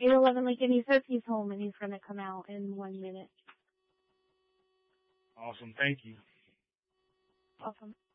811 Lincoln. He says he's home and he's going to come out in 1 minute. Awesome. Thank you. Awesome.